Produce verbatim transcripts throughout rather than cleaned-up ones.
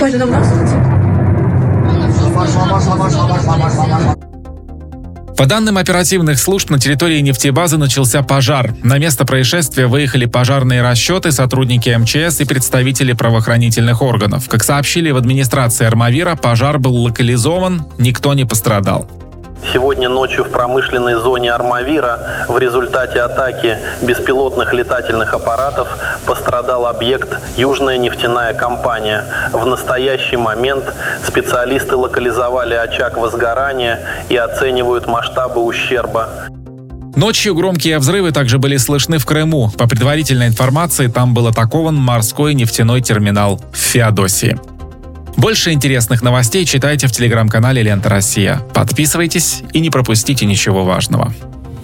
По данным оперативных служб, на территории нефтебазы начался пожар. На место происшествия выехали пожарные расчеты, сотрудники эм че эс и представители правоохранительных органов. Как сообщили в администрации Армавира, пожар был локализован, никто не пострадал. Сегодня ночью в промышленной зоне Армавира в результате атаки беспилотных летательных аппаратов пострадал объект «Южная нефтяная компания». В настоящий момент специалисты локализовали очаг возгорания и оценивают масштабы ущерба. Ночью громкие взрывы также были слышны в Крыму. По предварительной информации, там был атакован морской нефтяной терминал в Феодосии. Больше интересных новостей читайте в телеграм-канале «Лента Россия». Подписывайтесь и не пропустите ничего важного.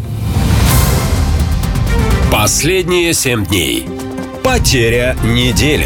Последние семь дней. Потеря недели.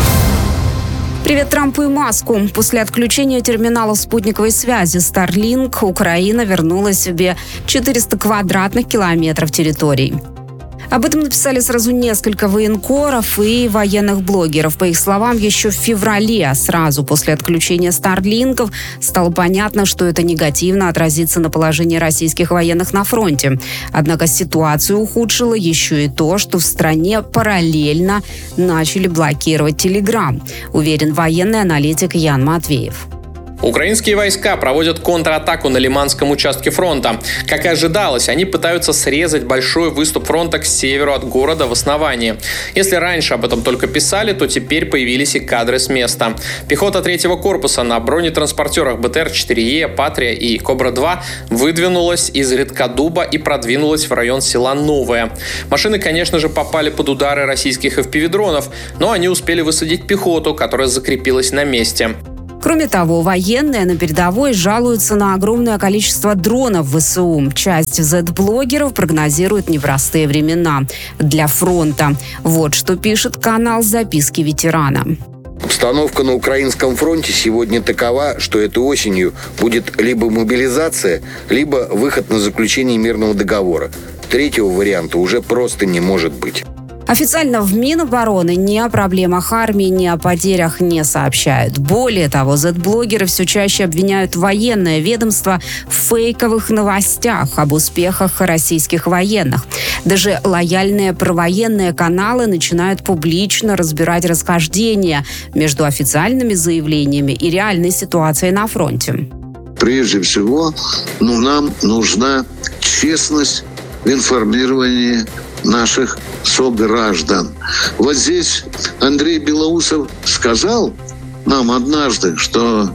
Привет Трампу и Маску. После отключения терминала спутниковой связи Starlink Украина вернула себе четыреста квадратных километров территорий. Об этом написали сразу несколько военкоров и военных блогеров. По их словам, еще в феврале, сразу после отключения старлинков, стало понятно, что это негативно отразится на положении российских военных на фронте. Однако ситуацию ухудшило еще и то, что в стране параллельно начали блокировать Телеграм, уверен военный аналитик Ян Матвеев. Украинские войска проводят контратаку на Лиманском участке фронта. Как и ожидалось, они пытаются срезать большой выступ фронта к северу от города в основании. Если раньше об этом только писали, то теперь появились и кадры с места. Пехота третьего корпуса на бронетранспортерах бэ тэ эр четыре е, Патрия и Кобра два выдвинулась из Редкодуба и продвинулась в район села Новое. Машины, конечно же, попали под удары российских эф пи ви-дронов, но они успели высадить пехоту, которая закрепилась на месте. Кроме того, военные на передовой жалуются на огромное количество дронов вэ эс у. Часть зет-блогеров прогнозирует непростые времена для фронта. Вот что пишет канал «Записки ветерана». Обстановка на украинском фронте сегодня такова, что этой осенью будет либо мобилизация, либо выход на заключение мирного договора. Третьего варианта уже просто не может быть. Официально в Минобороны ни о проблемах армии, ни о потерях не сообщают. Более того, зет-блогеры все чаще обвиняют военное ведомство в фейковых новостях об успехах российских военных. Даже лояльные провоенные каналы начинают публично разбирать расхождения между официальными заявлениями и реальной ситуацией на фронте. Прежде всего, ну, нам нужна честность в информировании наших сограждан. Вот здесь Андрей Белоусов сказал нам однажды, что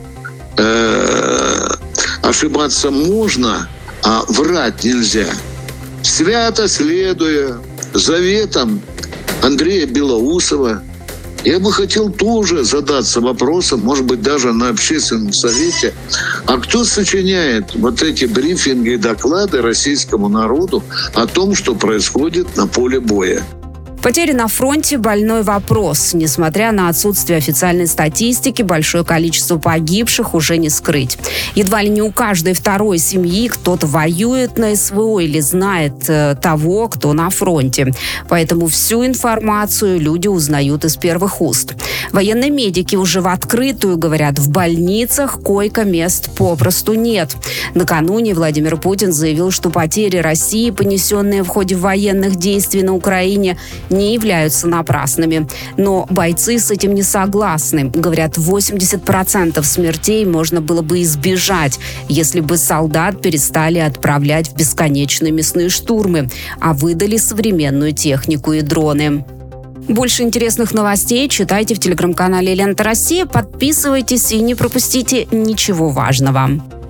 э, ошибаться можно, а врать нельзя. Свято следуя заветам Андрея Белоусова, я бы хотел тоже задаться вопросом, может быть, даже на общественном совете, а кто сочиняет вот эти брифинги и доклады российскому народу о том, что происходит на поле боя? Потери на фронте – больной вопрос. Несмотря на отсутствие официальной статистики, большое количество погибших уже не скрыть. Едва ли не у каждой второй семьи кто-то воюет на эс вэ о или знает э, того, кто на фронте. Поэтому всю информацию люди узнают из первых уст. Военные медики уже в открытую говорят, в больницах койко-мест попросту нет. Накануне Владимир Путин заявил, что потери России, понесенные в ходе военных действий на Украине, не являются напрасными. Но бойцы с этим не согласны. Говорят, восемьдесят процентов смертей можно было бы избежать, если бы солдат перестали отправлять в бесконечные мясные штурмы, а выдали современную технику и дроны. Больше интересных новостей читайте в телеграм-канале «Лента Россия». Подписывайтесь и не пропустите ничего важного.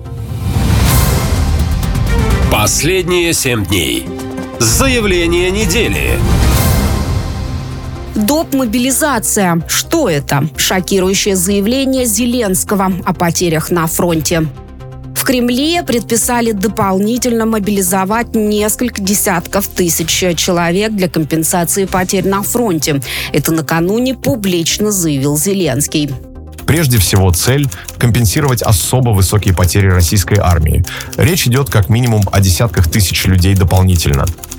Последние семь дней. Заявление недели. Доп. Мобилизация. Что это? Шокирующее заявление Зеленского о потерях на фронте. В Кремле предписали дополнительно мобилизовать несколько десятков тысяч человек для компенсации потерь на фронте. Это накануне публично заявил Зеленский. Прежде всего, цель – компенсировать особо высокие потери российской армии. Речь идет как минимум о десятках тысяч людей дополнительно.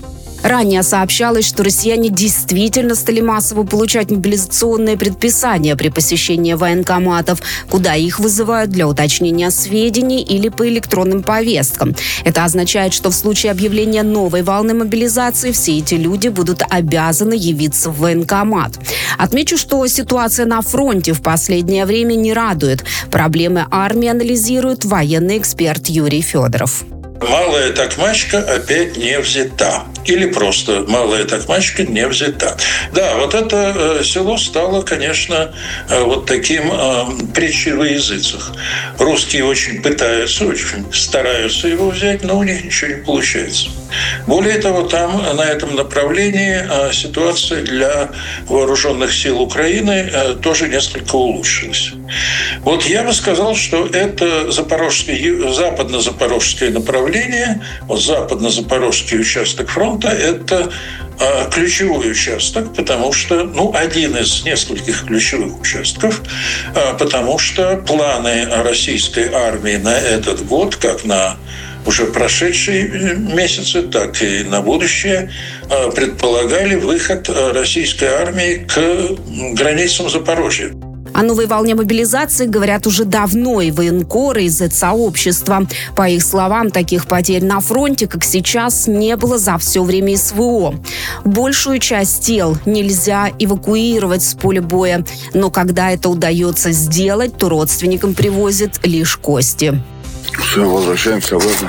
Ранее сообщалось, что россияне действительно стали массово получать мобилизационные предписания при посещении военкоматов, куда их вызывают для уточнения сведений или по электронным повесткам. Это означает, что в случае объявления новой волны мобилизации все эти люди будут обязаны явиться в военкомат. Отмечу, что ситуация на фронте в последнее время не радует. Проблемы армии анализирует военный эксперт Юрий Федоров. Малая Токмачка опять не взята. Или просто Малая Токмачка не взята. Да, вот это э, село стало, конечно, э, вот таким э, притчей во языцах. Русские очень пытаются, очень стараются его взять, но у них ничего не получается. Более того, там на этом направлении э, ситуация для вооруженных сил Украины э, тоже несколько улучшилась. Вот я бы сказал, что это запорожское, западно-запорожское направление, вот западно-запорожский участок фронта – это э, ключевой участок, потому что, ну, один из нескольких ключевых участков, э, потому что планы российской армии на этот год, как на уже прошедшие месяцы, так и на будущее, э, предполагали выход российской армии к границам Запорожья. О новой волне мобилизации говорят уже давно и военкоры, и зэт-сообщества. По их словам, таких потерь на фронте, как сейчас, не было за все время СВО. Большую часть тел нельзя эвакуировать с поля боя, но когда это удается сделать, то родственникам привозят лишь кости. Все, возвращаемся обратно.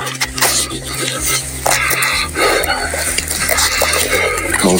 Вот.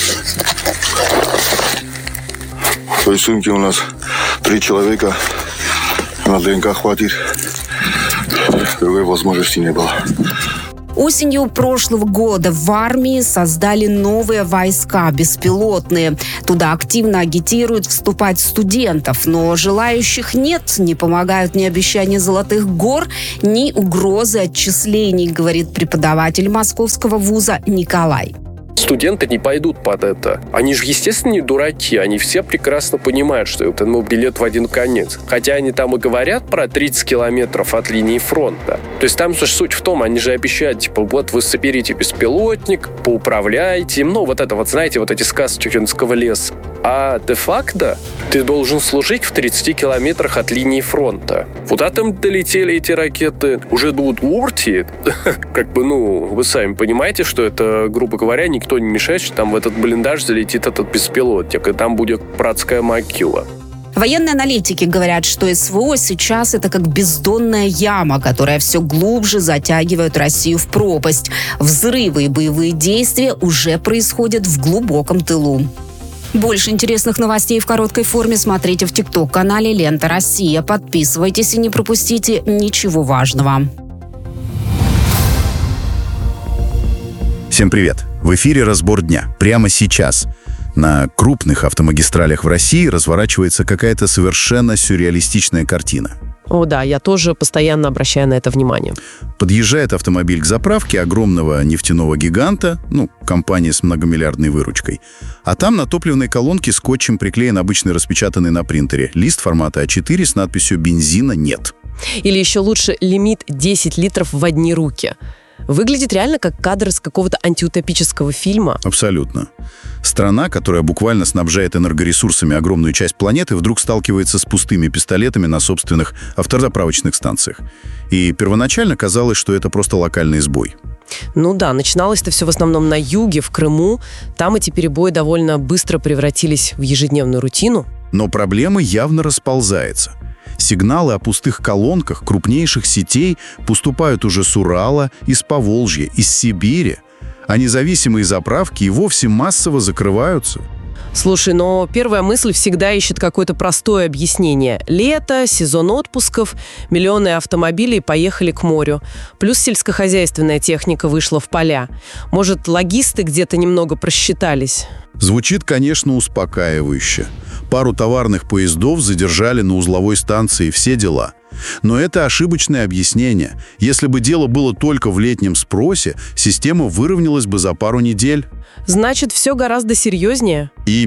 В той сумке у нас три человека. На ДНК хватит. Другой возможности не было. Осенью прошлого года в армии создали новые войска, беспилотные. Туда активно агитируют вступать студентов, но желающих нет. Не помогают ни обещания золотых гор, ни угрозы отчислений, говорит преподаватель московского вуза Николай. Студенты не пойдут под это. Они же, естественно, не дураки. Они все прекрасно понимают, что это ну, билет в один конец. Хотя они там и говорят про тридцать километров от линии фронта. То есть там суть в том, они же обещают, типа, вот вы соберите беспилотник, поуправляйте. Ну, вот это вот, знаете, вот эти сказки Чухинского леса. А де-факто ты должен служить в тридцати километрах от линии фронта. Куда там долетели эти ракеты? Уже до Удмуртии? Как бы, ну, вы сами понимаете, что это, грубо говоря, никто не мешает, что там в этот блиндаж залетит этот беспилотник, и там будет братская могила. Военные аналитики говорят, что СВО сейчас это как бездонная яма, которая все глубже затягивает Россию в пропасть. Взрывы и боевые действия уже происходят в глубоком тылу. Больше интересных новостей в короткой форме смотрите в ТикТок-канале «Лента Россия». Подписывайтесь и не пропустите ничего важного. Всем привет! В эфире «Разбор дня». Прямо сейчас на крупных автомагистралях в России разворачивается какая-то совершенно сюрреалистичная картина. О да, я тоже постоянно обращаю на это внимание. Подъезжает автомобиль к заправке огромного нефтяного гиганта, ну, компания с многомиллиардной выручкой, а там на топливной колонке скотчем приклеен обычный распечатанный на принтере лист формата а четыре с надписью «Бензина нет». Или еще лучше лимит десять литров в одни руки. Выглядит реально как кадр из какого-то антиутопического фильма. Абсолютно. Страна, которая буквально снабжает энергоресурсами огромную часть планеты, вдруг сталкивается с пустыми пистолетами на собственных автозаправочных станциях. И первоначально казалось, что это просто локальный сбой. Ну да, начиналось-то все в основном на юге, в Крыму. Там эти перебои довольно быстро превратились в ежедневную рутину. Но проблема явно расползается. Сигналы о пустых колонках крупнейших сетей поступают уже с Урала, из Поволжья, из Сибири, а независимые заправки и вовсе массово закрываются. Слушай, но первая мысль всегда ищет какое-то простое объяснение. Лето, сезон отпусков, миллионы автомобилей поехали к морю. Плюс сельскохозяйственная техника вышла в поля. Может, логисты где-то немного просчитались? Звучит, конечно, успокаивающе. Пару товарных поездов задержали на узловой станции, все дела. Но это ошибочное объяснение. Если бы дело было только в летнем спросе, система выровнялась бы за пару недель. Значит, все гораздо серьезнее? Именно.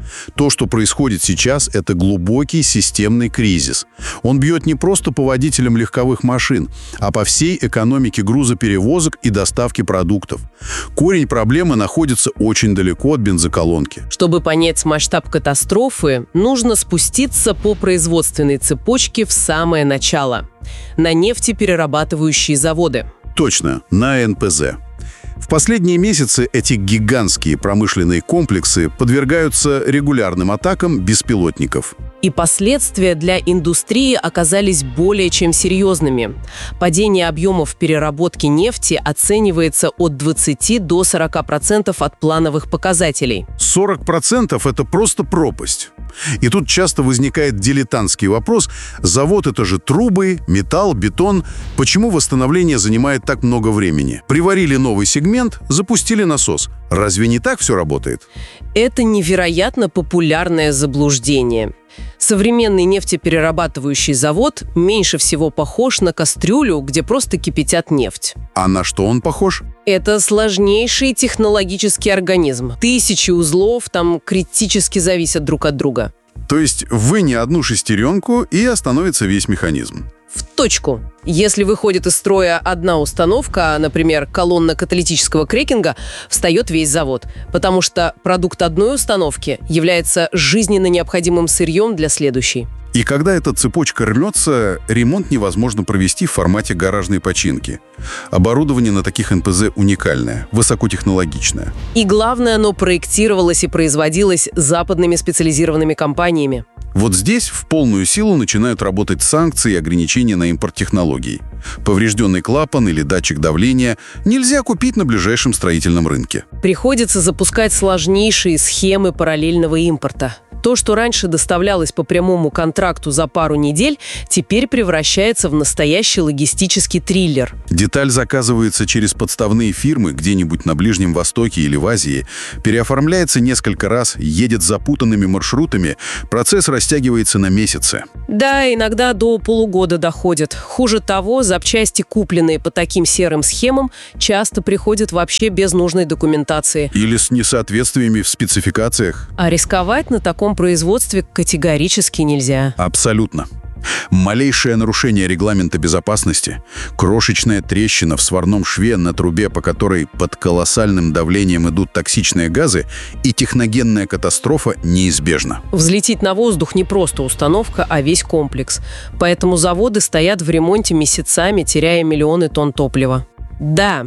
То, что происходит сейчас, это глубокий системный кризис. Он бьет не просто по водителям легковых машин, а по всей экономике грузоперевозок и доставки продуктов. Корень проблемы находится очень далеко от бензоколонки. Чтобы понять масштаб катастрофы, нужно спуститься по производственной цепочке в самое начало – на нефтеперерабатывающие заводы. Точно, на эн пэ зэ. В последние месяцы эти гигантские промышленные комплексы подвергаются регулярным атакам беспилотников. И последствия для индустрии оказались более чем серьезными. Падение объемов переработки нефти оценивается от двадцати до сорока процентов от плановых показателей. сорок процентов – это просто пропасть. И тут часто возникает дилетантский вопрос: завод – это же трубы, металл, бетон. Почему восстановление занимает так много времени? Приварили новый сегмент, запустили насос. Разве не так все работает? Это невероятно популярное заблуждение. Современный нефтеперерабатывающий завод меньше всего похож на кастрюлю, где просто кипятят нефть. А на что он похож? Это сложнейший технологический организм. Тысячи узлов там критически зависят друг от друга. То есть вынь одну шестеренку, и остановится весь механизм. В точку. Если выходит из строя одна установка, например, колонна каталитического крекинга, встает весь завод, потому что продукт одной установки является жизненно необходимым сырьем для следующей. И когда эта цепочка рвется, ремонт невозможно провести в формате гаражной починки. Оборудование на таких эн пэ зэ уникальное, высокотехнологичное. И главное, оно проектировалось и производилось западными специализированными компаниями. Вот здесь в полную силу начинают работать санкции и ограничения на импорт технологий. Поврежденный клапан или датчик давления нельзя купить на ближайшем строительном рынке. Приходится запускать сложнейшие схемы параллельного импорта. То, что раньше доставлялось по прямому контракту за пару недель, теперь превращается в настоящий логистический триллер. Деталь заказывается через подставные фирмы где-нибудь на Ближнем Востоке или в Азии, переоформляется несколько раз, едет запутанными маршрутами, процесс растягивается на месяцы. Да, иногда до полугода доходит. Хуже того, запчасти, купленные по таким серым схемам, часто приходят вообще без нужной документации. Или с несоответствиями в спецификациях. А рисковать на таком производстве категорически нельзя. Абсолютно. Малейшее нарушение регламента безопасности, крошечная трещина в сварном шве на трубе, по которой под колоссальным давлением идут токсичные газы, и техногенная катастрофа неизбежна. Взлететь на воздух не просто установка, а весь комплекс. Поэтому заводы стоят в ремонте месяцами, теряя миллионы тонн топлива. Да,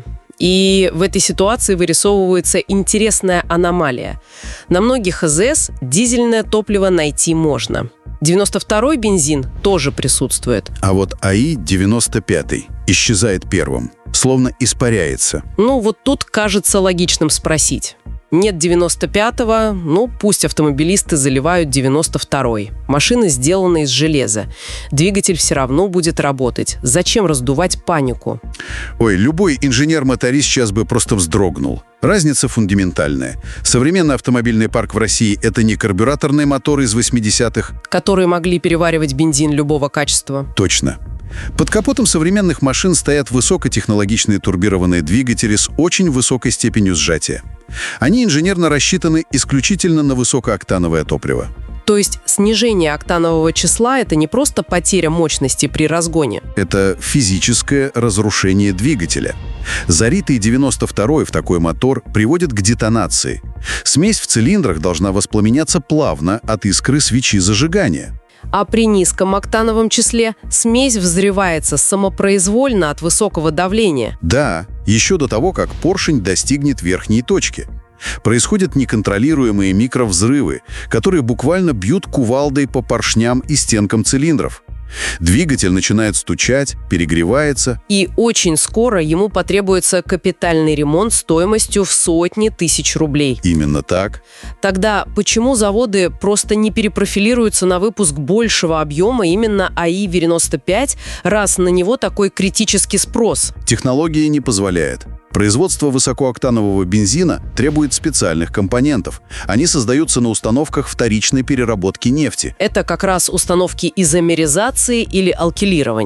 и в этой ситуации вырисовывается интересная аномалия. На многих эс эс дизельное топливо найти можно. девяносто второй бензин тоже присутствует. А вот а и девяносто пятый исчезает первым, словно испаряется. Ну вот тут кажется логичным спросить. Нет девяносто пятого, ну пусть автомобилисты заливают девяносто второй. Машина сделана из железа. Двигатель все равно будет работать. Зачем раздувать панику? Ой, любой инженер-моторист сейчас бы просто вздрогнул. Разница фундаментальная. Современный автомобильный парк в России – это не карбюраторные моторы из восьмидесятых, которые могли переваривать бензин любого качества. Точно. Под капотом современных машин стоят высокотехнологичные турбированные двигатели с очень высокой степенью сжатия. Они инженерно рассчитаны исключительно на высокооктановое топливо. То есть снижение октанового числа – это не просто потеря мощности при разгоне. Это физическое разрушение двигателя. Заритый девяносто второй в такой мотор приводит к детонации. Смесь в цилиндрах должна воспламеняться плавно от искры свечи зажигания. А при низком октановом числе смесь взрывается самопроизвольно от высокого давления. Да, еще до того, как поршень достигнет верхней точки. Происходят неконтролируемые микровзрывы, которые буквально бьют кувалдой по поршням и стенкам цилиндров. Двигатель начинает стучать, перегревается. И очень скоро ему потребуется капитальный ремонт стоимостью в сотни тысяч рублей. Именно так. Тогда почему заводы просто не перепрофилируются на выпуск большего объема именно а и девяносто пять, раз на него такой критический спрос? Технология не позволяет. Производство высокооктанового бензина требует специальных компонентов. Они создаются на установках вторичной переработки нефти. Это как раз установки изомеризации или алкилирования.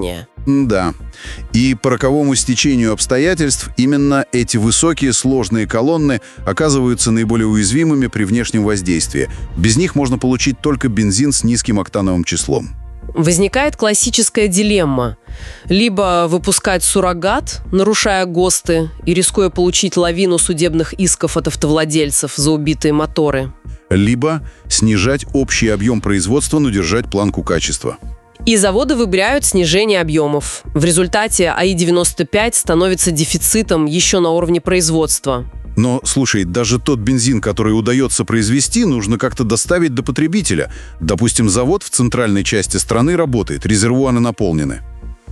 Да. И по роковому стечению обстоятельств именно эти высокие сложные колонны оказываются наиболее уязвимыми при внешнем воздействии. Без них можно получить только бензин с низким октановым числом. Возникает классическая дилемма. Либо выпускать суррогат, нарушая ГОСТы и рискуя получить лавину судебных исков от автовладельцев за убитые моторы. Либо снижать общий объем производства, но держать планку качества. И заводы выбирают снижение объемов. В результате АИ девяносто пять становится дефицитом еще на уровне производства. Но, слушай, даже тот бензин, который удается произвести, нужно как-то доставить до потребителя. Допустим, завод в центральной части страны работает, резервуары наполнены.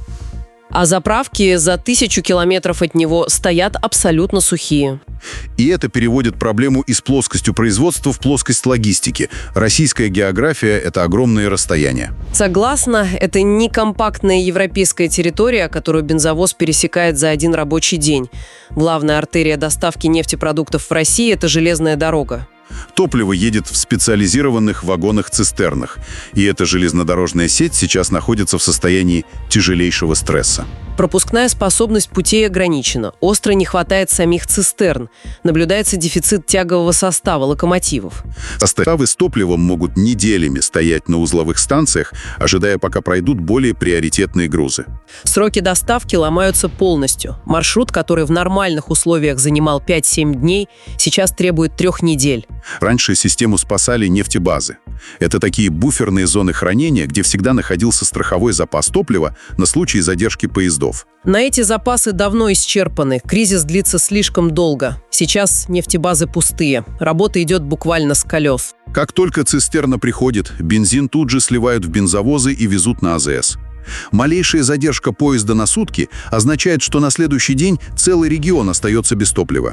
А заправки за тысячу километров от него стоят абсолютно сухие. И это переводит проблему из плоскости производства в плоскость логистики. Российская география – это огромные расстояния. Согласна, это не компактная европейская территория, которую бензовоз пересекает за один рабочий день. Главная артерия доставки нефтепродуктов в России – это железная дорога. Топливо едет в специализированных вагонах-цистернах. И эта железнодорожная сеть сейчас находится в состоянии тяжелейшего стресса. Пропускная способность путей ограничена. Остро не хватает самих цистерн. Наблюдается дефицит тягового состава, локомотивов. Составы с топливом могут неделями стоять на узловых станциях, ожидая, пока пройдут более приоритетные грузы. Сроки доставки ломаются полностью. Маршрут, который в нормальных условиях занимал пять-семь дней, сейчас требует трех недель. Раньше систему спасали нефтебазы. Это такие буферные зоны хранения, где всегда находился страховой запас топлива на случай задержки поездов. На эти запасы давно исчерпаны. Кризис длится слишком долго. Сейчас нефтебазы пустые. Работа идет буквально с колес. Как только цистерна приходит, бензин тут же сливают в бензовозы и везут на АЗС. Малейшая задержка поезда на сутки означает, что на следующий день целый регион остается без топлива.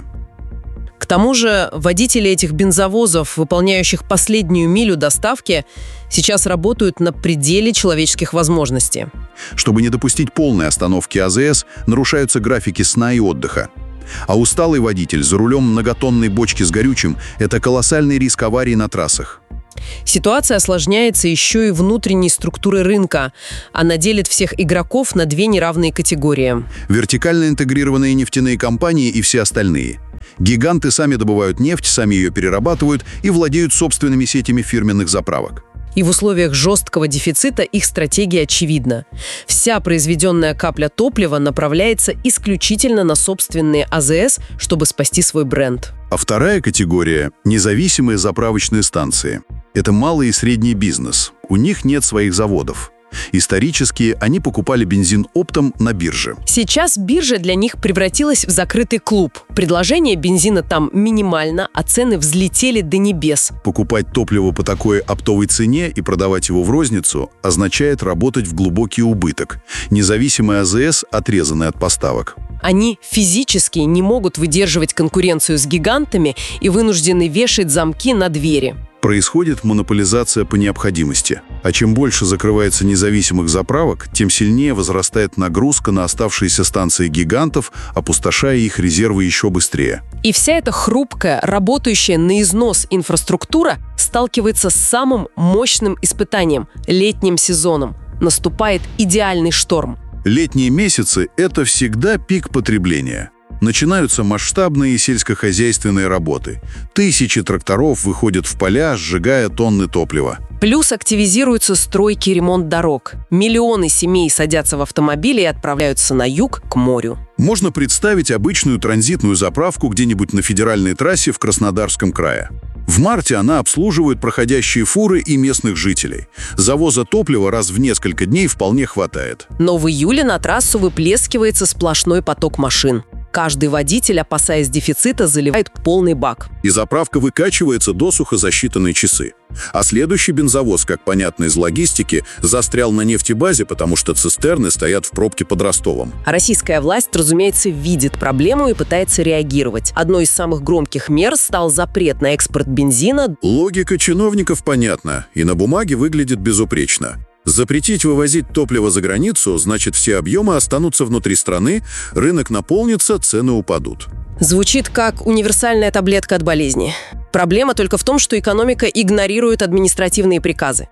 К тому же водители этих бензовозов, выполняющих последнюю милю доставки, сейчас работают на пределе человеческих возможностей. Чтобы не допустить полной остановки АЗС, нарушаются графики сна и отдыха. А усталый водитель за рулем многотонной бочки с горючим – это колоссальный риск аварий на трассах. Ситуация осложняется еще и внутренней структурой рынка. Она делит всех игроков на две неравные категории. Вертикально интегрированные нефтяные компании и все остальные. Гиганты сами добывают нефть, сами ее перерабатывают и владеют собственными сетями фирменных заправок. И в условиях жесткого дефицита их стратегия очевидна. Вся произведенная капля топлива направляется исключительно на собственные АЗС, чтобы спасти свой бренд. А вторая категория – независимые заправочные станции. Это малый и средний бизнес. У них нет своих заводов. Исторически они покупали бензин оптом на бирже. Сейчас биржа для них превратилась в закрытый клуб. Предложение бензина там минимально, а цены взлетели до небес. Покупать топливо по такой оптовой цене и продавать его в розницу означает работать в глубокий убыток. Независимые АЗС отрезаны от поставок. Они физически не могут выдерживать конкуренцию с гигантами и вынуждены вешать замки на двери. Происходит монополизация по необходимости. А чем больше закрывается независимых заправок, тем сильнее возрастает нагрузка на оставшиеся станции гигантов, опустошая их резервы еще быстрее. И вся эта хрупкая, работающая на износ инфраструктура сталкивается с самым мощным испытанием – летним сезоном. Наступает идеальный шторм. Летние месяцы – это всегда пик потребления. Начинаются масштабные сельскохозяйственные работы. Тысячи тракторов выходят в поля, сжигая тонны топлива. Плюс активизируются стройки и ремонт дорог. Миллионы семей садятся в автомобили и отправляются на юг, к морю. Можно представить обычную транзитную заправку где-нибудь на федеральной трассе в Краснодарском крае. В марте она обслуживает проходящие фуры и местных жителей. Завоза топлива раз в несколько дней вполне хватает. Но в июле на трассу выплескивается сплошной поток машин. Каждый водитель, опасаясь дефицита, заливает полный бак. И заправка выкачивается досуха за считанные часы. А следующий бензовоз, как понятно из логистики, застрял на нефтебазе, потому что цистерны стоят в пробке под Ростовом. А российская власть, разумеется, видит проблему и пытается реагировать. Одной из самых громких мер стал запрет на экспорт бензина. Логика чиновников понятна и на бумаге выглядит безупречно. Запретить вывозить топливо за границу, значит, все объемы останутся внутри страны, рынок наполнится, цены упадут. Звучит как универсальная таблетка от болезни. Проблема только в том, что экономика игнорирует административные приказы.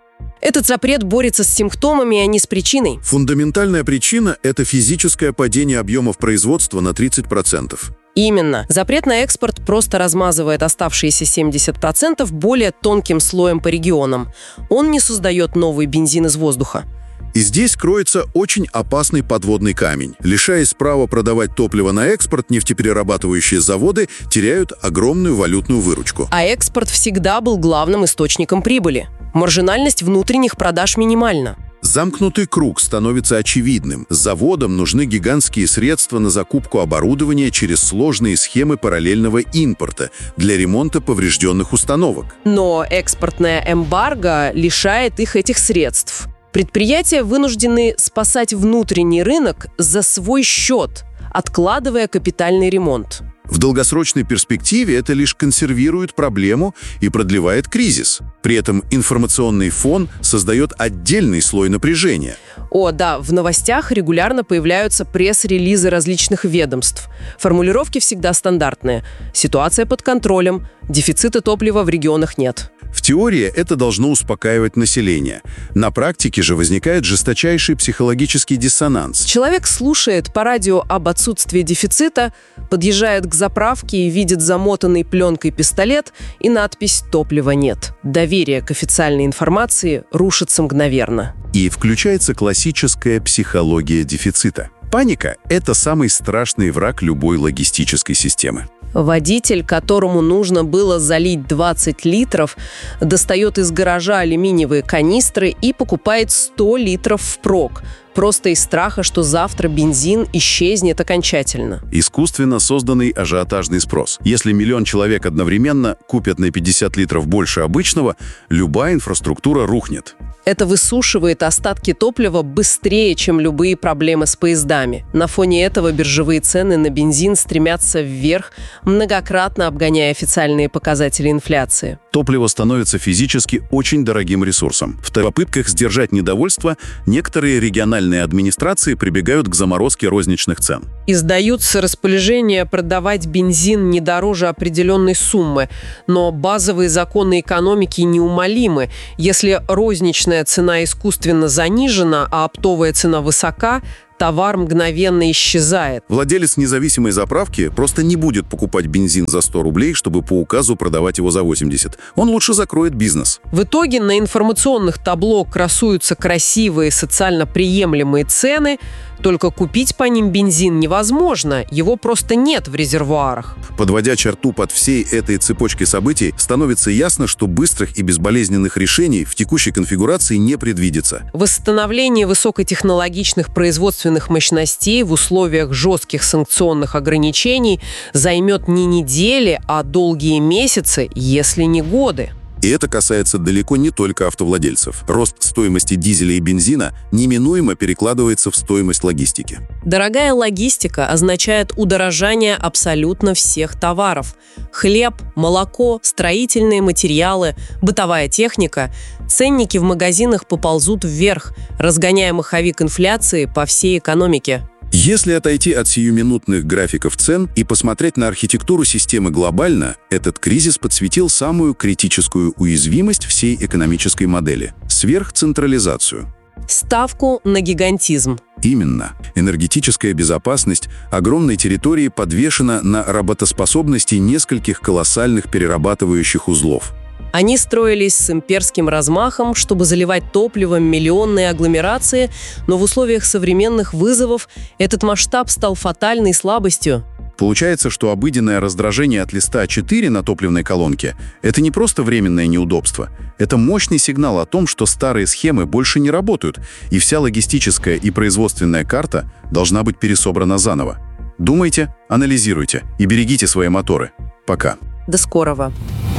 Этот запрет борется с симптомами, а не с причиной. Фундаментальная причина – это физическое падение объемов производства на тридцать процентов. Именно. Запрет на экспорт просто размазывает оставшиеся семьдесят процентов более тонким слоем по регионам. Он не создает новый бензин из воздуха. И здесь кроется очень опасный подводный камень. Лишаясь права продавать топливо на экспорт, нефтеперерабатывающие заводы теряют огромную валютную выручку. А экспорт всегда был главным источником прибыли. Маржинальность внутренних продаж минимальна. Замкнутый круг становится очевидным. Заводам нужны гигантские средства на закупку оборудования через сложные схемы параллельного импорта для ремонта поврежденных установок. Но экспортная эмбарго лишает их этих средств. Предприятия вынуждены спасать внутренний рынок за свой счет, откладывая капитальный ремонт. В долгосрочной перспективе это лишь консервирует проблему и продлевает кризис. При этом информационный фон создает отдельный слой напряжения. О, да, в новостях регулярно появляются пресс-релизы различных ведомств. Формулировки всегда стандартные. Ситуация под контролем, дефицита топлива в регионах нет. В теории это должно успокаивать население. На практике же возникает жесточайший психологический диссонанс. Человек слушает по радио об отсутствии дефицита, подъезжает к заправке и видит замотанный пленкой пистолет и надпись «Топлива нет». Доверие к официальной информации рушится мгновенно. И включается классическая психология дефицита. Паника – это самый страшный враг любой логистической системы. Водитель, которому нужно было залить двадцать литров, достает из гаража алюминиевые канистры и покупает сто литров впрок, просто из страха, что завтра бензин исчезнет окончательно. Искусственно созданный ажиотажный спрос. Если миллион человек одновременно купят на пятьдесят литров больше обычного, любая инфраструктура рухнет. Это высушивает остатки топлива быстрее, чем любые проблемы с поездами. На фоне этого биржевые цены на бензин стремятся вверх, многократно обгоняя официальные показатели инфляции. Топливо становится физически очень дорогим ресурсом. В попытках сдержать недовольство некоторые региональные администрации прибегают к заморозке розничных цен. Издаются распоряжения продавать бензин не дороже определенной суммы, но базовые законы экономики неумолимы. Если розничная цена искусственно занижена, а оптовая цена высока, товар мгновенно исчезает. Владелец независимой заправки просто не будет покупать бензин за сто рублей, чтобы по указу продавать его за восемьдесят. Он лучше закроет бизнес. В итоге на информационных табло красуются красивые социально приемлемые цены, только купить по ним бензин невозможно, его просто нет в резервуарах. Подводя черту под всей этой цепочкой событий, становится ясно, что быстрых и безболезненных решений в текущей конфигурации не предвидится. Восстановление высокотехнологичных производственных мощностей в условиях жестких санкционных ограничений займет не недели, а долгие месяцы, если не годы. И это касается далеко не только автовладельцев. Рост стоимости дизеля и бензина неминуемо перекладывается в стоимость логистики. Дорогая логистика означает удорожание абсолютно всех товаров. Хлеб, молоко, строительные материалы, бытовая техника. Ценники в магазинах поползут вверх, разгоняя маховик инфляции по всей экономике. Если отойти от сиюминутных графиков цен и посмотреть на архитектуру системы глобально, этот кризис подсветил самую критическую уязвимость всей экономической модели – сверхцентрализацию. Ставку на гигантизм. Именно. Энергетическая безопасность огромной территории подвешена на работоспособности нескольких колоссальных перерабатывающих узлов. Они строились с имперским размахом, чтобы заливать топливом миллионные агломерации, но в условиях современных вызовов этот масштаб стал фатальной слабостью. Получается, что обыденное раздражение от листа а четыре на топливной колонке – это не просто временное неудобство. Это мощный сигнал о том, что старые схемы больше не работают, и вся логистическая и производственная карта должна быть пересобрана заново. Думайте, анализируйте и берегите свои моторы. Пока. До скорого.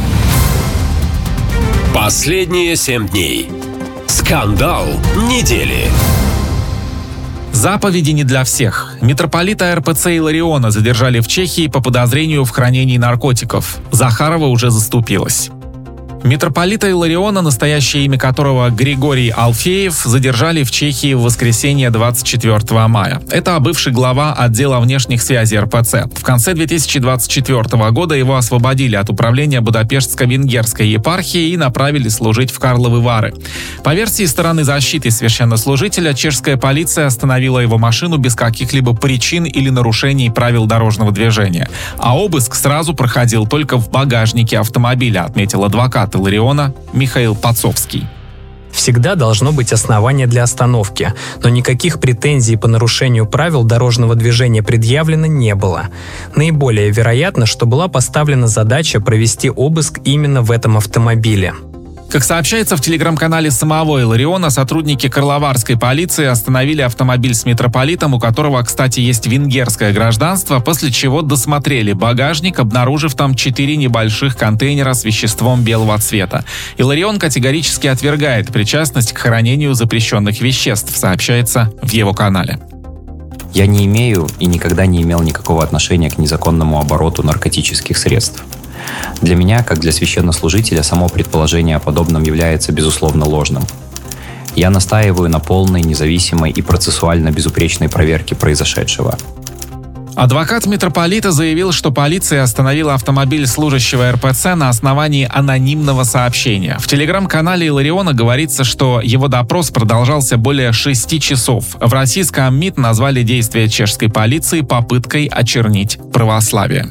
Последние семь дней. Скандал недели. Заповеди не для всех. Митрополита эр пэ цэ Илариона задержали в Чехии по подозрению в хранении наркотиков. Захарова уже заступилась. Митрополита Иллариона, настоящее имя которого Григорий Алфеев, задержали в Чехии в воскресенье двадцать четвёртого мая. Это бывший глава отдела внешних связей эр пэ цэ. В конце две тысячи двадцать четвёртого года его освободили от управления Будапештско-Венгерской епархии и направили служить в Карловы Вары. По версии стороны защиты священнослужителя, чешская полиция остановила его машину без каких-либо причин или нарушений правил дорожного движения. А обыск сразу проходил только в багажнике автомобиля, отметил адвокат Иллариона Михаил Пацовский. Всегда должно быть основание для остановки, но никаких претензий по нарушению правил дорожного движения предъявлено не было. Наиболее вероятно, что была поставлена задача провести обыск именно в этом автомобиле. Как сообщается в телеграм-канале самого Иллариона, сотрудники карловарской полиции остановили автомобиль с митрополитом, у которого, кстати, есть венгерское гражданство, после чего досмотрели багажник, обнаружив там четыре небольших контейнера с веществом белого цвета. Илларион категорически отвергает причастность к хранению запрещенных веществ, сообщается в его канале. Я не имею и никогда не имел никакого отношения к незаконному обороту наркотических средств. Для меня, как для священнослужителя, само предположение о подобном является, безусловно, ложным. Я настаиваю на полной, независимой и процессуально безупречной проверке произошедшего. Адвокат митрополита заявил, что полиция остановила автомобиль служащего эр пэ цэ на основании анонимного сообщения. В телеграм-канале Иллариона говорится, что его допрос продолжался более шести часов. В российском МИД назвали действия чешской полиции попыткой очернить православие.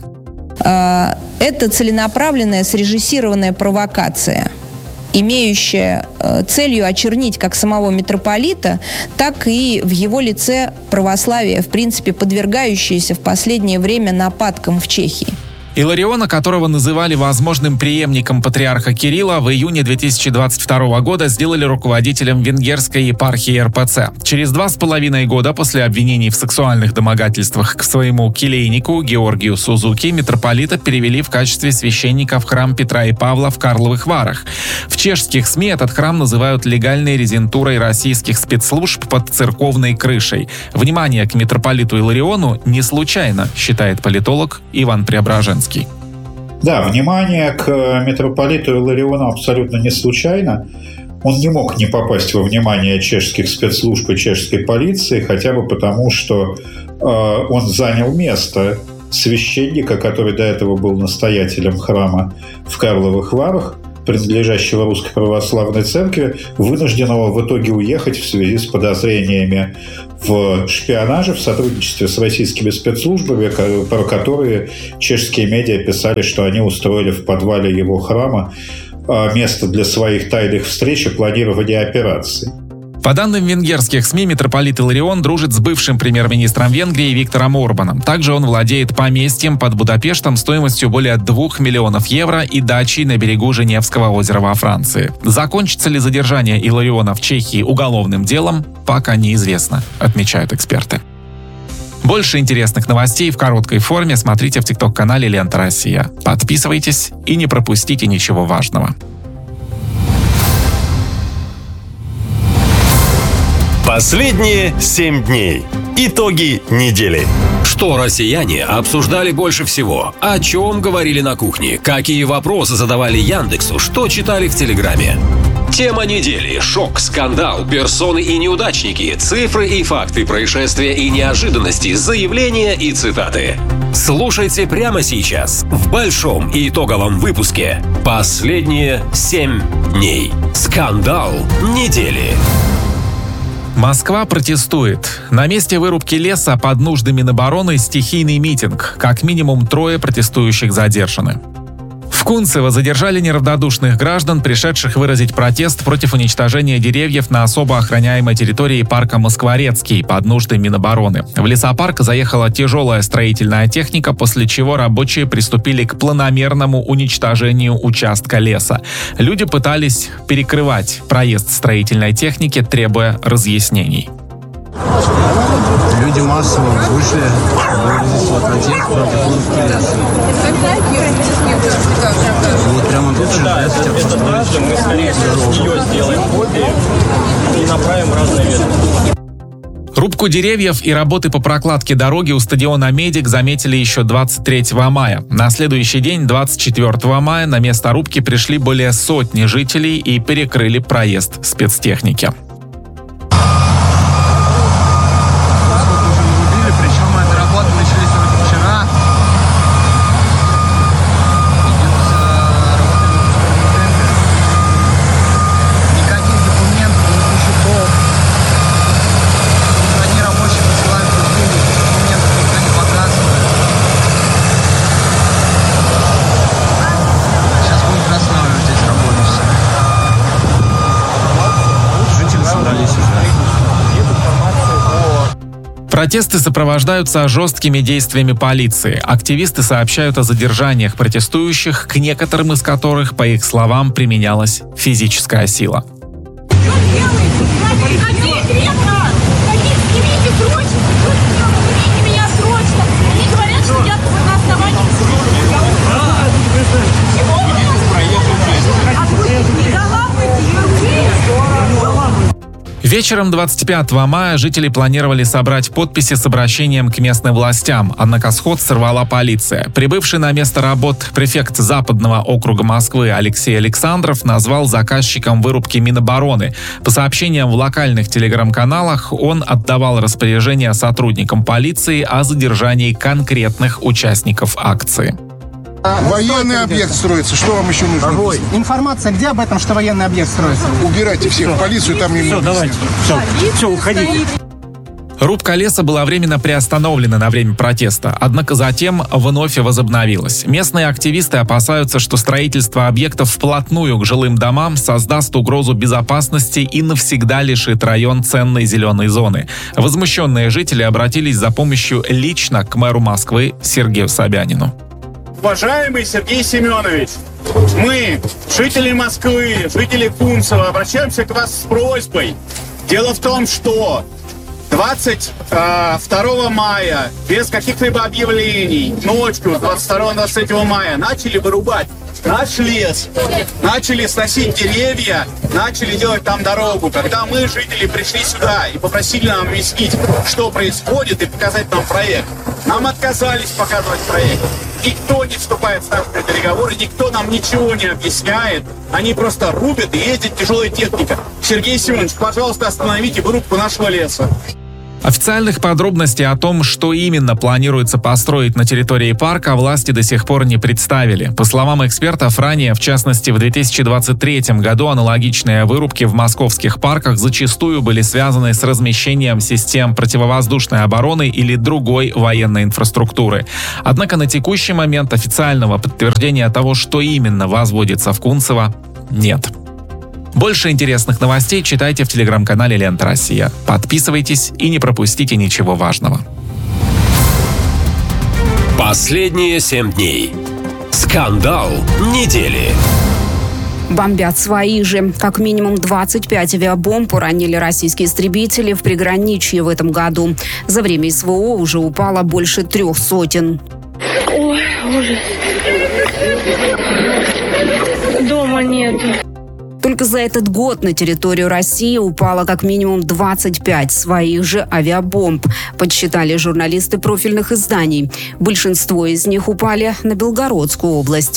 Это целенаправленная, срежиссированная провокация, имеющая целью очернить как самого митрополита, так и в его лице православие, в принципе, подвергающееся в последнее время нападкам в Чехии. Иллариона, которого называли возможным преемником патриарха Кирилла, в июне две тысячи двадцать второго года сделали руководителем венгерской епархии эр пэ цэ. Через два с половиной года после обвинений в сексуальных домогательствах к своему келейнику Георгию Сузуки митрополита перевели в качестве священника в храм Петра и Павла в Карловых Варах. В чешских СМИ этот храм называют легальной резидентурой российских спецслужб под церковной крышей. Внимание к митрополиту Иллариону не случайно, считает политолог Иван Преображенский. Да, внимание к митрополиту Иллариону абсолютно не случайно. Он не мог не попасть во внимание чешских спецслужб и чешской полиции, хотя бы потому, что э, он занял место священника, который до этого был настоятелем храма в Карловых Варах, принадлежащего Русской Православной Церкви, вынужденного в итоге уехать в связи с подозрениями в шпионаже, в сотрудничестве с российскими спецслужбами, про которые чешские медиа писали, что они устроили в подвале его храма место для своих тайных встреч и планирования операций. По данным венгерских СМИ, митрополит Илларион дружит с бывшим премьер-министром Венгрии Виктором Орбаном. Также он владеет поместьем под Будапештом стоимостью более двух миллионов евро и дачей на берегу Женевского озера во Франции. Закончится ли задержание Иллариона в Чехии уголовным делом, пока неизвестно, отмечают эксперты. Больше интересных новостей в короткой форме смотрите в тикток-канале «Лента Россия». Подписывайтесь и не пропустите ничего важного. Последние семь дней. Итоги недели. Что россияне обсуждали больше всего? О чем говорили на кухне? Какие вопросы задавали Яндексу? Что читали в Телеграме? Тема недели. Шок, скандал, персоны и неудачники, цифры и факты, происшествия и неожиданности, заявления и цитаты. Слушайте прямо сейчас в большом и итоговом выпуске «Последние семь дней». Скандал недели. Москва протестует. На месте вырубки леса под нуждами Минобороны стихийный митинг. Как минимум трое протестующих задержаны. В Кунцево задержали неравнодушных граждан, пришедших выразить протест против уничтожения деревьев на особо охраняемой территории парка Москворецкий под нуждой Минобороны. В лесопарк заехала тяжелая строительная техника, после чего рабочие приступили к планомерному уничтожению участка леса. Люди пытались перекрывать проезд строительной техники, требуя разъяснений. Люди массово вышли выразить свой протест против вырубки леса. Вот прямо тут сейчас лес хотят мы, скорее всего, ее сделаем копии и направим в разные ветки. Рубку деревьев и работы по прокладке дороги у стадиона «Медик» заметили еще двадцать третьего мая. На следующий день, двадцать четвертого мая, на место рубки пришли более сотни жителей и перекрыли проезд спецтехники. Протесты сопровождаются жесткими действиями полиции. Активисты сообщают о задержаниях протестующих, к некоторым из которых, по их словам, применялась физическая сила. Вечером двадцать пятого мая жители планировали собрать подписи с обращением к местным властям, однако сход сорвала полиция. Прибывший на место работ префект Западного округа Москвы Алексей Александров назвал заказчиком вырубки Минобороны. По сообщениям в локальных телеграм-каналах, он отдавал распоряжение сотрудникам полиции о задержании конкретных участников акции. Военный объект строится. Что вам еще нужно? Ой, информация где об этом, что военный объект строится? Убирайте всех в полицию, там не Все, давайте. Все, все, уходите. Рубка леса была временно приостановлена на время протеста, однако затем вновь возобновилась. Местные активисты опасаются, что строительство объектов вплотную к жилым домам создаст угрозу безопасности и навсегда лишит район ценной зеленой зоны. Возмущенные жители обратились за помощью лично к мэру Москвы Сергею Собянину. Уважаемый Сергей Семенович, мы, жители Москвы, жители Кунцева, обращаемся к вас с просьбой. Дело в том, что двадцать второго мая, без каких-либо объявлений, ночью двадцать второго — двадцать третьего мая начали вырубать наш лес, начали сносить деревья, начали делать там дорогу. Когда мы, жители, пришли сюда и попросили нам объяснить, что происходит, и показать нам проект, нам отказались показывать проект. Никто не вступает с нами в переговоры, никто нам ничего не объясняет. Они просто рубят и ездит тяжелая техника. Сергей Семенович, пожалуйста, остановите вырубку нашего леса. Официальных подробностей о том, что именно планируется построить на территории парка, власти до сих пор не представили. По словам экспертов, ранее, в частности в две тысячи двадцать третьем году, аналогичные вырубки в московских парках зачастую были связаны с размещением систем противовоздушной обороны или другой военной инфраструктуры. Однако на текущий момент официального подтверждения того, что именно возводится в Кунцево, нет. Больше интересных новостей читайте в телеграм-канале «Лента Россия». Подписывайтесь и не пропустите ничего важного. Последние семь дней. Скандал недели. Бомбят свои же. Как минимум двадцать пять авиабомб уронили российские истребители в приграничье в этом году. За время СВО уже упало больше трех сотен. Ой, ужас. Дома нету. Только за этот год на территорию России упало как минимум двадцать пять своих же авиабомб, подсчитали журналисты профильных изданий. Большинство из них упали на Белгородскую область.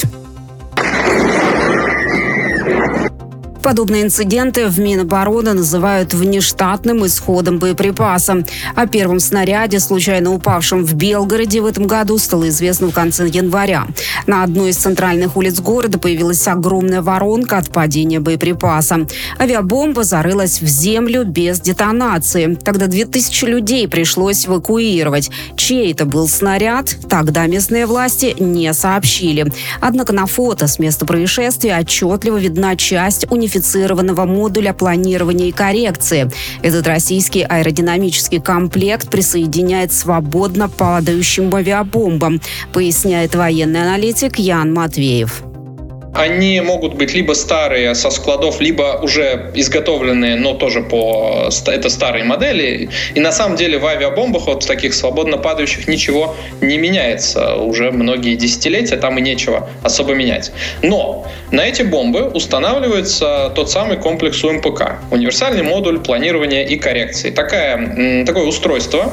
Подобные инциденты в Минобороны называют внештатным исходом боеприпаса. О первом снаряде, случайно упавшем в Белгороде в этом году, стало известно в конце января. На одной из центральных улиц города появилась огромная воронка от падения боеприпаса. Авиабомба зарылась в землю без детонации. Тогда две тысячи людей пришлось эвакуировать. Чей это был снаряд, тогда местные власти не сообщили. Однако на фото с места происшествия отчетливо видна часть унифицированного модуля планирования и коррекции. Этот российский аэродинамический комплект присоединяет свободно падающим авиабомбам, поясняет военный аналитик Ян Матвеев. Они могут быть либо старые со складов, либо уже изготовленные, но тоже по это старые модели. И на самом деле в авиабомбах, вот в таких свободно падающих, ничего не меняется. Уже многие десятилетия там и нечего особо менять. Но на эти бомбы устанавливается тот самый комплекс У Эм Пэ Ка. Универсальный модуль планирования и коррекции. Такая, такое устройство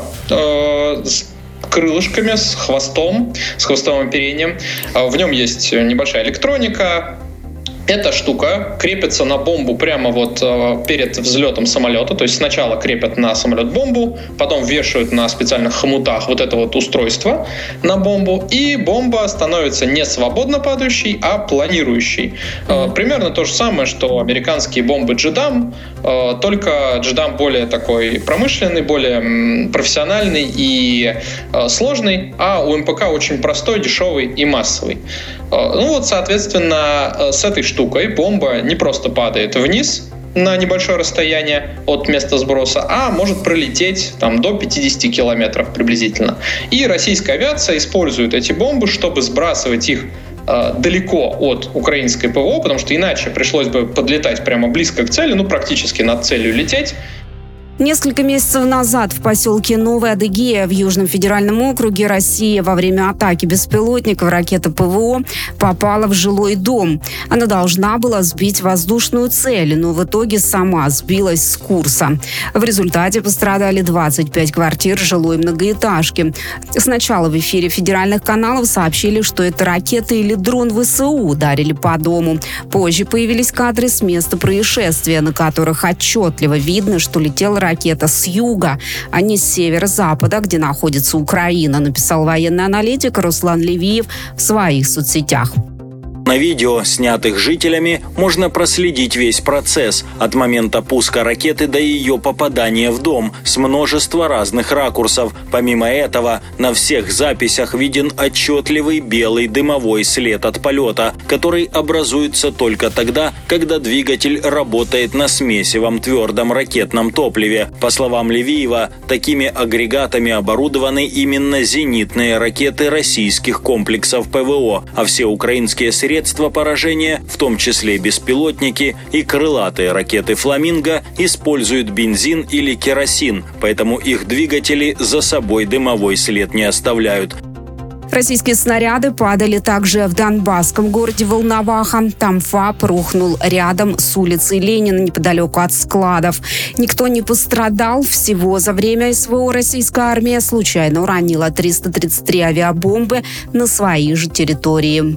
э, с крылышками, с хвостом, с хвостовым оперением. В нем есть небольшая электроника. Эта штука крепится на бомбу прямо вот перед взлетом самолета. То есть сначала крепят на самолет бомбу, потом вешают на специальных хомутах вот это вот устройство на бомбу, и бомба становится не свободно падающей, а планирующей. Mm-hmm. Примерно то же самое, что американские бомбы Джедам, только Джедам более такой промышленный, более профессиональный и сложный, а У Эм Пэ Ка очень простой, дешевый и массовый. Ну вот, соответственно, с этой штукой бомба не просто падает вниз на небольшое расстояние от места сброса, а может пролететь там, до пятьдесят километров приблизительно. И российская авиация использует эти бомбы, чтобы сбрасывать их э, далеко от украинской ПВО, потому что иначе пришлось бы подлетать прямо близко к цели, ну практически над целью лететь. Несколько месяцев назад в поселке Новая Адыгея в Южном федеральном округе России во время атаки беспилотников ракета ПВО попала в жилой дом. Она должна была сбить воздушную цель, но в итоге сама сбилась с курса. В результате пострадали двадцать пять квартир жилой многоэтажки. Сначала в эфире федеральных каналов сообщили, что это ракета или дрон вэ эс у ударили по дому. Позже появились кадры с места происшествия, на которых отчетливо видно, что летела ракета с юга, а не с северо-запада, где находится Украина, написал военный аналитик Руслан Левиев в своих соцсетях. На видео, снятых жителями, можно проследить весь процесс от момента пуска ракеты до ее попадания в дом с множества разных ракурсов. Помимо этого, на всех записях виден отчетливый белый дымовой след от полета, который образуется только тогда, когда двигатель работает на смесивом твердом ракетном топливе. По словам Левиева, такими агрегатами оборудованы именно зенитные ракеты российских комплексов ПВО, а все украинские средства Средства поражения, в том числе беспилотники и крылатые ракеты «Фламинго», используют бензин или керосин, поэтому их двигатели за собой дымовой след не оставляют. Российские снаряды падали также в донбасском городе Волноваха. Там ФАП рухнул рядом с улицей Ленина, неподалеку от складов. Никто не пострадал. Всего за время СВО российская армия случайно уронила триста тридцать три авиабомбы на своей же территории.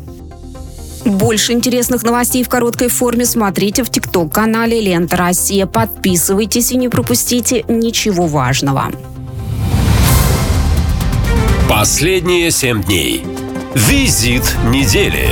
Больше интересных новостей в короткой форме смотрите в ТикТок-канале «Лента Россия». Подписывайтесь и не пропустите ничего важного. Последние семь дней. Визит недели.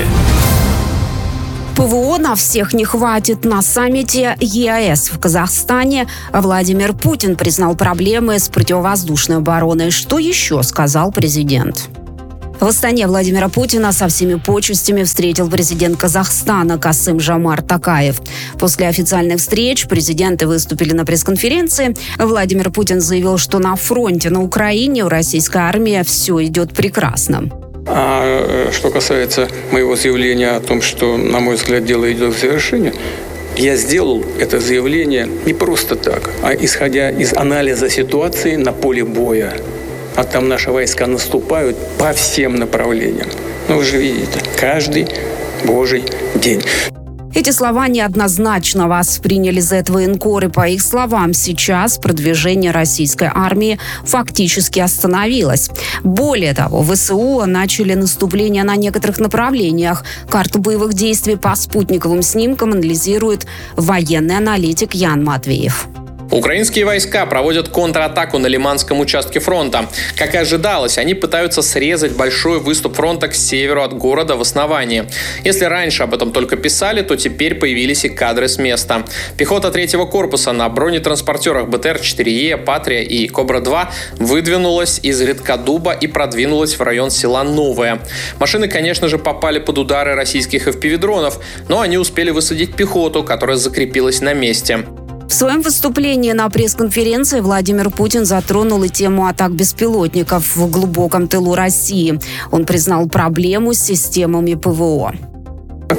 ПВО на всех не хватит. На саммите Е А Эс в Казахстане Владимир Путин признал проблемы с противовоздушной обороной. Что еще сказал президент? В Астане Владимира Путина со всеми почестями встретил президент Казахстана Касым-Жомарт Токаев. После официальных встреч президенты выступили на пресс-конференции. Владимир Путин заявил, что на фронте на Украине у российской армии все идет прекрасно. А что касается моего заявления о том, что, на мой взгляд, дело идет к завершению, я сделал это заявление не просто так, а исходя из анализа ситуации на поле боя. А там наши войска наступают по всем направлениям. Ну, вы же видите, каждый божий день. Эти слова неоднозначно восприняли зет-военкоры. По их словам, сейчас продвижение российской армии фактически остановилось. Более того, вэ эс у начали наступление на некоторых направлениях. Карту боевых действий по спутниковым снимкам анализирует военный аналитик Ян Матвеев. Украинские войска проводят контратаку на Лиманском участке фронта. Как и ожидалось, они пытаются срезать большой выступ фронта к северу от города в основании. Если раньше об этом только писали, то теперь появились и кадры с места. Пехота третьего корпуса на бронетранспортерах Бэ Тэ Эр четыре Е, Патрия и Кобра-два выдвинулась из Редкодуба и продвинулась в район села Новое. Машины, конечно же, попали под удары российских эф пи ви-дронов, но они успели высадить пехоту, которая закрепилась на месте. В своем выступлении на пресс-конференции Владимир Путин затронул и тему атак беспилотников в глубоком тылу России. Он признал проблему с системами ПВО.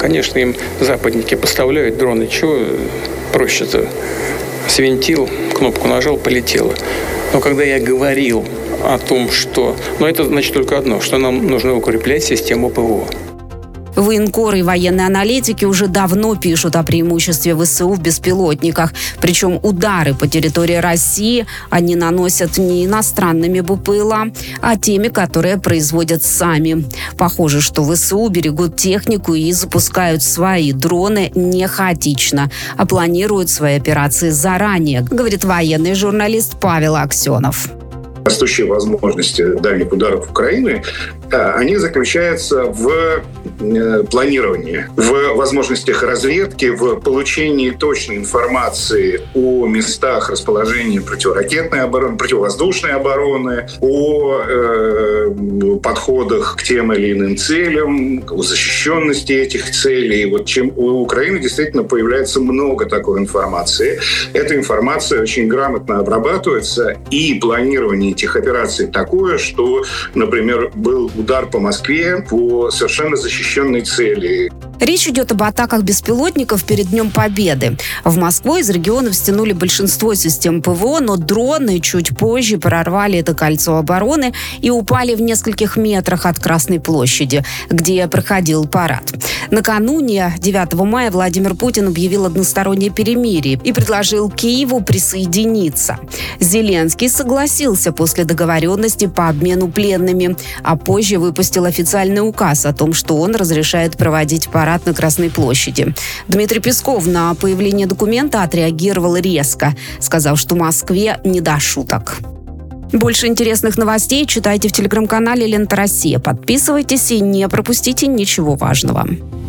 Конечно, им западники поставляют дроны. Чего проще-то? Свинтил, кнопку нажал, полетело. Но когда я говорил о том, что... Ну, это значит только одно, что нам нужно укреплять систему ПВО. Военкоры и военные аналитики уже давно пишут о преимуществе ВСУ в беспилотниках. Причем удары по территории России они наносят не иностранными БПЛА, а теми, которые производят сами. Похоже, что ВСУ берегут технику и запускают свои дроны не хаотично, а планируют свои операции заранее, говорит военный журналист Павел Аксенов. Растущие возможности дальних ударов Украины, они заключаются в планировании, в возможностях разведки, в получении точной информации о местах расположения противоракетной обороны, противовоздушной обороны, о э, подходах к тем или иным целям, о защищенности этих целей. Вот чем у Украины действительно появляется много такой информации. Эта информация очень грамотно обрабатывается, и планирование этих операций такое, что, например, был удар по Москве по совершенно защищенной цели. Речь идет об атаках беспилотников перед Днем Победы. В Москву из регионов стянули большинство систем ПВО, но дроны чуть позже прорвали это кольцо обороны и упали в нескольких метрах от Красной площади, где проходил парад. Накануне, девятого мая, Владимир Путин объявил одностороннее перемирие и предложил Киеву присоединиться. Зеленский согласился после договоренности по обмену пленными, а позже выпустил официальный указ о том, что он разрешает проводить парад на Красной площади. Дмитрий Песков на появление документа отреагировал резко, сказав, что Москве не до шуток. Больше интересных новостей читайте в телеграм-канале «Лента Россия». Подписывайтесь и не пропустите ничего важного.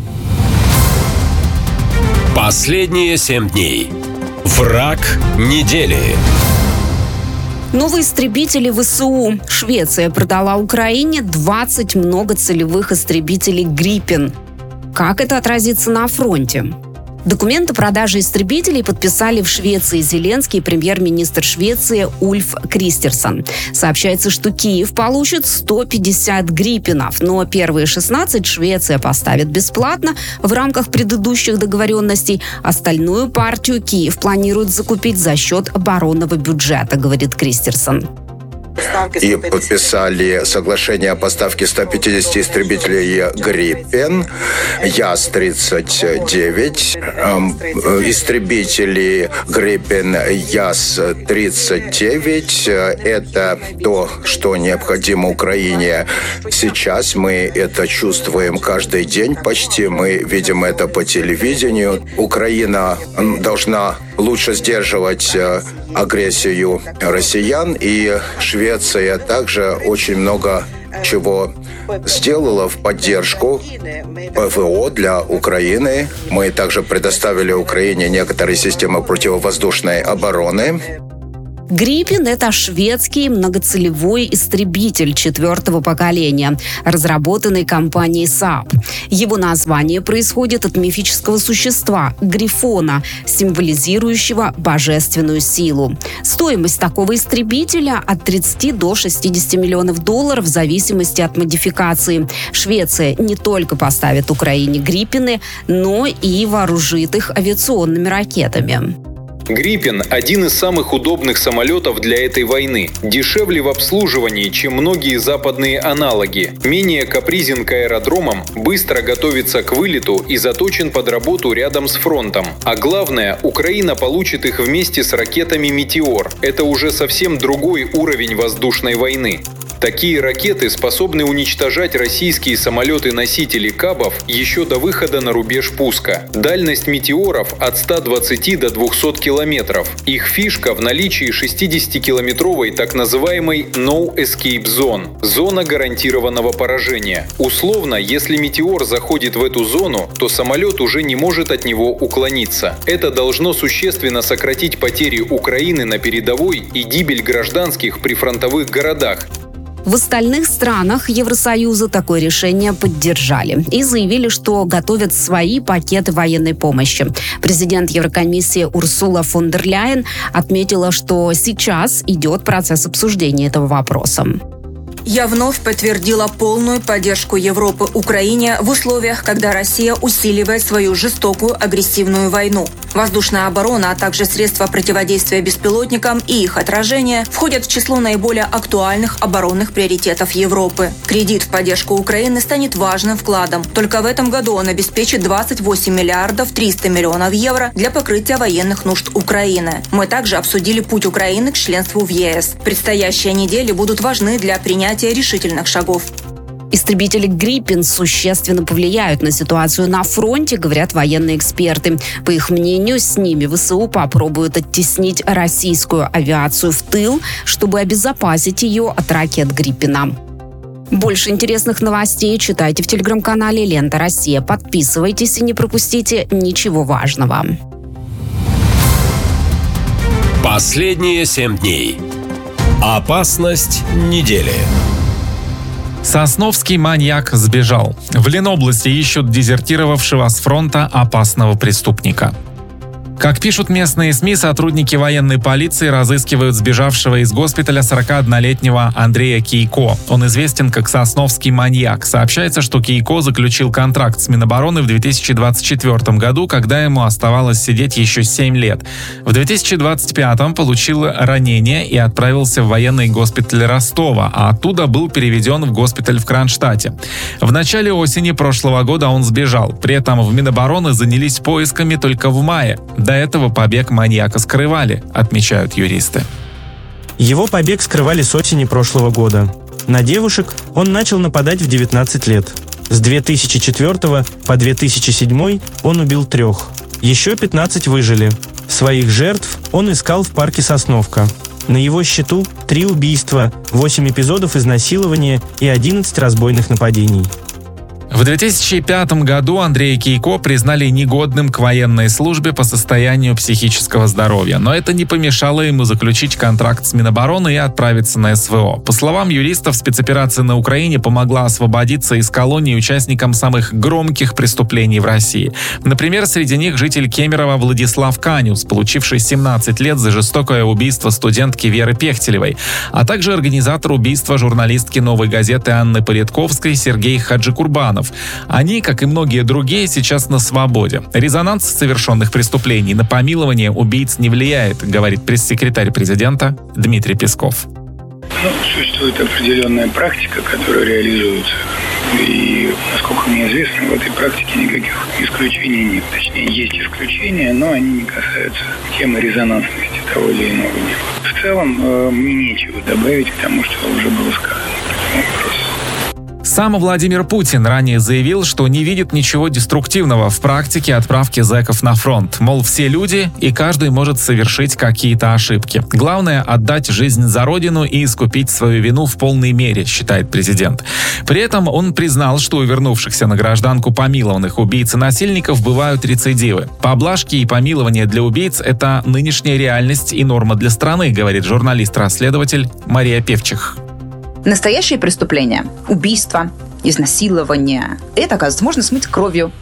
Последние семь дней. Враг недели. Новые истребители ВСУ. Швеция продала Украине двадцать многоцелевых истребителей «Гриппен». Как это отразится на фронте? Документ о продаже истребителей подписали в Швеции Зеленский и премьер-министр Швеции Ульф Кристерсон. Сообщается, что Киев получит сто пятьдесят «Гриппенов», но первые шестнадцать Швеция поставит бесплатно в рамках предыдущих договоренностей. Остальную партию Киев планирует закупить за счет оборонного бюджета, говорит Кристерсон. И подписали соглашение о поставке ста пятидесяти истребителей «Гриппен», Яс тридцать девять, истребители «Гриппен», Яс тридцать девять. Это то, что необходимо Украине сейчас. Мы это чувствуем каждый день почти. Мы видим это по телевидению. Украина должна лучше сдерживать агрессию россиян, и Швеция также очень много чего сделала в поддержку ПВО для Украины. Мы также предоставили Украине некоторые системы противовоздушной обороны. «Гриппен» — это шведский многоцелевой истребитель четвертого поколения, разработанный компанией Saab. Его название происходит от мифического существа – грифона, символизирующего божественную силу. Стоимость такого истребителя от тридцати до шестидесяти миллионов долларов в зависимости от модификации. Швеция не только поставит Украине «Гриппены», но и вооружит их авиационными ракетами. «Гриппен» – один из самых удобных самолетов для этой войны. Дешевле в обслуживании, чем многие западные аналоги. Менее капризен к аэродромам, быстро готовится к вылету и заточен под работу рядом с фронтом. А главное, Украина получит их вместе с ракетами «Метеор». Это уже совсем другой уровень воздушной войны. Такие ракеты способны уничтожать российские самолеты-носители «Кабов» еще до выхода на рубеж пуска. Дальность «Метеоров» от ста двадцати до двухсот километров. Их фишка в наличии шестидесятикилометровой так называемой «No Escape Zone» – зона гарантированного поражения. Условно, если «Метеор» заходит в эту зону, то самолет уже не может от него уклониться. Это должно существенно сократить потери Украины на передовой и гибель гражданских при фронтовых городах. В остальных странах Евросоюза такое решение поддержали и заявили, что готовят свои пакеты военной помощи. Президент Еврокомиссии Урсула фон дер Ляйен отметила, что сейчас идет процесс обсуждения этого вопроса. Я вновь подтвердила полную поддержку Европы Украине в условиях, когда Россия усиливает свою жестокую агрессивную войну. Воздушная оборона, а также средства противодействия беспилотникам и их отражения входят в число наиболее актуальных оборонных приоритетов Европы. Кредит в поддержку Украины станет важным вкладом. Только в этом году он обеспечит двадцать восемь миллиардов триста миллионов евро для покрытия военных нужд Украины. Мы также обсудили путь Украины к членству в ЕС. Предстоящие недели будут важны для принятия решительных шагов. Истребители «Гриппен» существенно повлияют на ситуацию на фронте, говорят военные эксперты. По их мнению, с ними ВСУ попробуют оттеснить российскую авиацию в тыл, чтобы обезопасить ее от ракет «Гриппена». Больше интересных новостей читайте в телеграм-канале «Лента Россия». Подписывайтесь и не пропустите ничего важного. Последние семь дней. Опасность недели. Сосновский маньяк сбежал. В Ленобласти ищут дезертировавшего с фронта опасного преступника. Как пишут местные СМИ, сотрудники военной полиции разыскивают сбежавшего из госпиталя сорокаоднолетнего Андрея Кейко. Он известен как Сосновский маньяк. Сообщается, что Кейко заключил контракт с Минобороны в две тысячи двадцать четвёртом году, когда ему оставалось сидеть еще семь лет. В две тысячи двадцать пятом получил ранение и отправился в военный госпиталь Ростова, а оттуда был переведен в госпиталь в Кронштадте. В начале осени прошлого года он сбежал. При этом в Минобороны занялись поисками только в мае. До этого побег маньяка скрывали, отмечают юристы. Его побег скрывали с осени прошлого года. На девушек он начал нападать в девятнадцать лет. С две тысячи четвёртого по две тысячи седьмой он убил трех. Еще пятнадцать выжили. Своих жертв он искал в парке Сосновка. На его счету три убийства, восемь эпизодов изнасилования и одиннадцать разбойных нападений. В две тысячи пятом году Андрея Кейко признали негодным к военной службе по состоянию психического здоровья, но это не помешало ему заключить контракт с Минобороны и отправиться на СВО. По словам юристов, спецоперация на Украине помогла освободиться из колонии участникам самых громких преступлений в России. Например, среди них житель Кемерово Владислав Канюс, получивший семнадцать лет за жестокое убийство студентки Веры Пехтелевой, а также организатор убийства журналистки «Новой газеты» Анны Политковской Сергей Хаджикурбанов. Они, как и многие другие, сейчас на свободе. Резонанс совершенных преступлений на помилование убийц не влияет, говорит пресс-секретарь президента Дмитрий Песков. Ну, существует определенная практика, которая реализуется. И, насколько мне известно, в этой практике никаких исключений нет. Точнее, есть исключения, но они не касаются темы резонансности того или иного дела. В целом, э, мне нечего добавить к тому, что уже было сказано по этому вопросу. Сам Владимир Путин ранее заявил, что не видит ничего деструктивного в практике отправки зэков на фронт. Мол, все люди, и каждый может совершить какие-то ошибки. Главное – отдать жизнь за родину и искупить свою вину в полной мере, считает президент. При этом он признал, что у вернувшихся на гражданку помилованных убийц и насильников бывают рецидивы. Поблажки и помилования для убийц – это нынешняя реальность и норма для страны, говорит журналист-расследователь Мария Певчих. Настоящие преступления, убийства, изнасилования, это, оказывается, можно смыть кровью.